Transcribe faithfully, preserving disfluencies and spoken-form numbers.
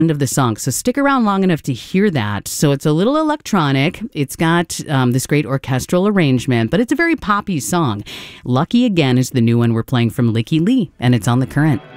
End of the song. So stick around long enough to hear that. So it's a little electronic. It's got um, this great orchestral arrangement, but it's a very poppy song. Lucky Again is the new one we're playing from Licky Lee, and it's on The Current.